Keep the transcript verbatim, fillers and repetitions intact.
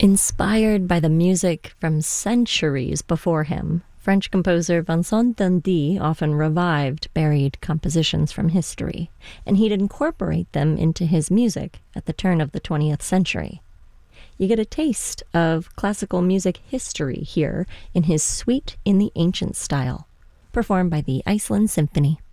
Inspired by the music from centuries before him, French composer Vincent d'Indy often revived buried compositions from history, and he'd incorporate them into his music at the turn of the twentieth century. You get a taste of classical music history here in his Suite in the Ancient Style, performed by the Iceland Symphony.